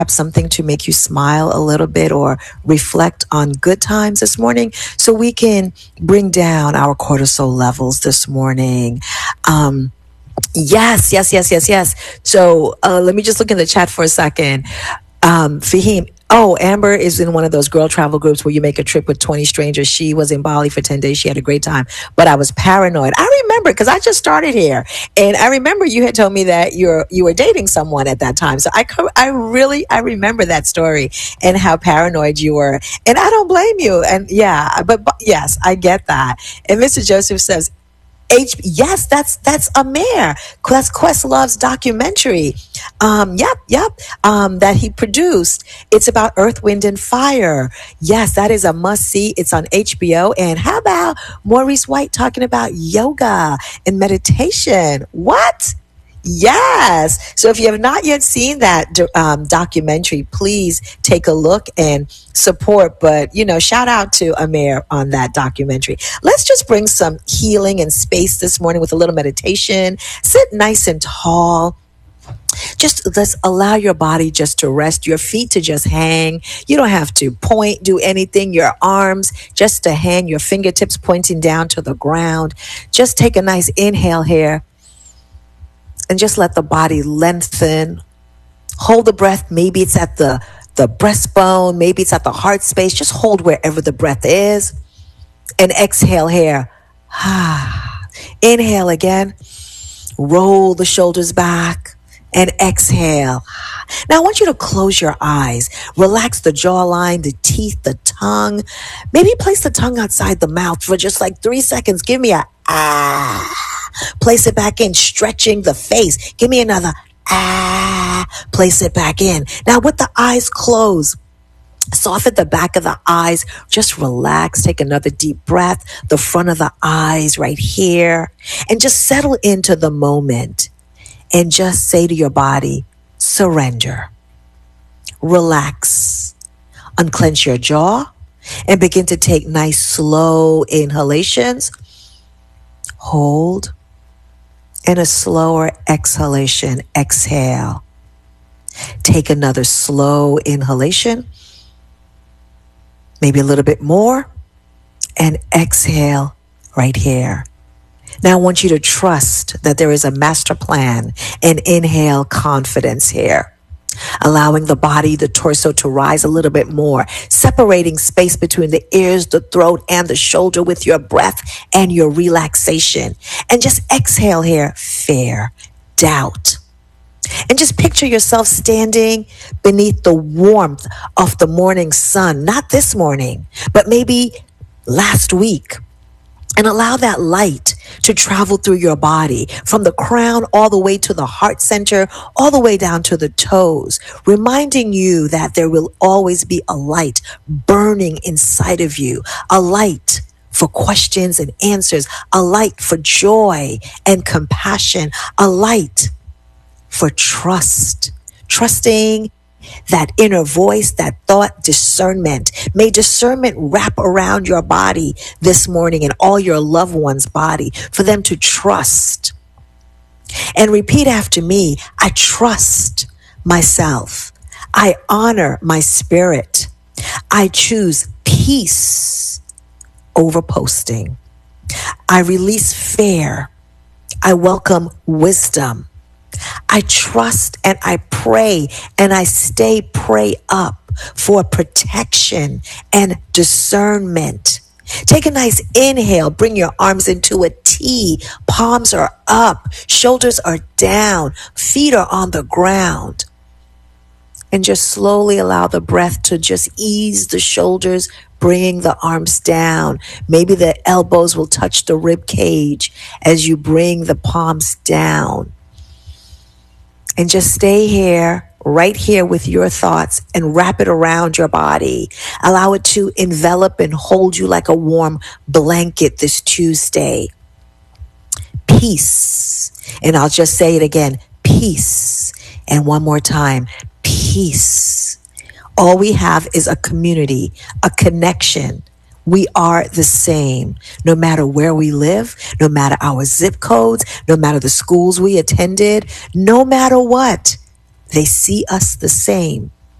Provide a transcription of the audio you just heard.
something to make you smile a little bit or reflect on good times this morning so we can bring down our cortisol levels this morning? Yes. So let me just look in the chat for a second. Fahim, oh, Amber is in one of those girl travel groups where you make a trip with 20 strangers. She was in Bali for 10 days. She had a great time, but I was paranoid. I remember because I just started here, and I remember you had told me that you were dating someone at that time. So I remember that story and how paranoid you were, and I don't blame you. And yeah, but yes, I get that. And Mr. Joseph says, yes, that's Amir. That's Questlove's documentary. That he produced. It's about Earth, Wind, and Fire. Yes, that is a must see. It's on HBO. And how about Maurice White talking about yoga and meditation? What? Yes. So if you have not yet seen that documentary, please take a look and support. But, shout out to Amir on that documentary. Let's just bring some healing and space this morning with a little meditation. Sit nice and tall. Just let's allow your body just to rest, your feet to just hang. You don't have to point, do anything. Your arms just to hang, your fingertips pointing down to the ground. Just take a nice inhale here. And just let the body lengthen. Hold the breath. Maybe it's at the breastbone. Maybe it's at the heart space. Just hold wherever the breath is. And exhale here. Inhale again. Roll the shoulders back. And exhale. Now I want you to close your eyes. Relax the jawline, the teeth, the tongue. Maybe place the tongue outside the mouth for just like 3 seconds. Give me a ah. Place it back in, stretching the face. Give me another ah. Place it back in. Now with the eyes closed, soften the back of the eyes. Just relax. Take another deep breath. The front of the eyes right here. And just settle into the moment. And just say to your body, surrender. Relax. Unclench your jaw. And begin to take nice, slow inhalations. Hold. And a slower exhalation. Exhale. Take another slow inhalation. Maybe a little bit more. And exhale right here. Now I want you to trust that there is a master plan and inhale confidence here. Allowing the body, the torso to rise a little bit more, separating space between the ears, the throat, and the shoulder with your breath and your relaxation. And just exhale here, fear, doubt. And just picture yourself standing beneath the warmth of the morning sun, not this morning, but maybe last week. And allow that light to travel through your body from the crown all the way to the heart center, all the way down to the toes, reminding you that there will always be a light burning inside of you, a light for questions and answers, a light for joy and compassion, a light for trust, trusting that inner voice, that thought, discernment. May discernment wrap around your body this morning and all your loved ones' body for them to trust. And repeat after me, I trust myself. I honor my spirit. I choose peace over posting. I release fear. I welcome wisdom. I trust and I pray and I stay pray up for protection and discernment. Take a nice inhale. Bring your arms into a T. Palms are up. Shoulders are down. Feet are on the ground. And just slowly allow the breath to just ease the shoulders, bringing the arms down. Maybe the elbows will touch the rib cage as you bring the palms down. And just stay here, right here with your thoughts and wrap it around your body. Allow it to envelop and hold you like a warm blanket this Tuesday. Peace. And I'll just say it again, peace. And one more time, peace. All we have is a community, a connection. We are the same, no matter where we live, no matter our zip codes, no matter the schools we attended, no matter what. They see us the same.